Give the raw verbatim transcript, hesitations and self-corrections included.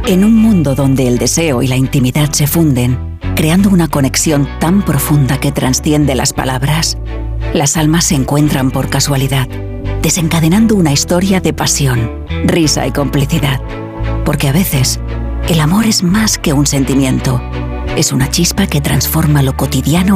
En un mundo donde el deseo y la intimidad se funden, creando una conexión tan profunda que trasciende las palabras, las almas se encuentran por casualidad, desencadenando una historia de pasión, risa y complicidad. Porque a veces, el amor es más que un sentimiento, es una chispa que transforma lo cotidiano